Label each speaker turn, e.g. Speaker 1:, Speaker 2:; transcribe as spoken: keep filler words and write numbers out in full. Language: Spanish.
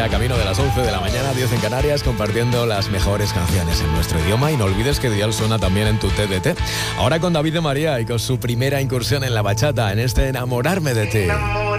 Speaker 1: ya camino de las once de la mañana, diez en Canarias, compartiendo las mejores canciones en nuestro idioma. Y no olvides que Dial suena también en tu T D T. Ahora con David de María y con su primera incursión en la bachata, en este Enamorarme de ti.